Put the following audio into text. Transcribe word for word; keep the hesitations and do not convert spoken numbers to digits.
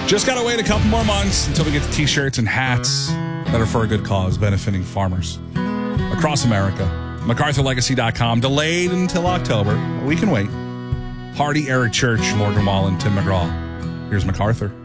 Just got to wait a couple more months until we get the t-shirts and hats that are for a good cause, benefiting farmers across America. MacArthur Legacy dot com. Delayed until October. We can wait. Hardy, Eric Church, Morgan Wallen, Tim McGraw. Here's MacArthur.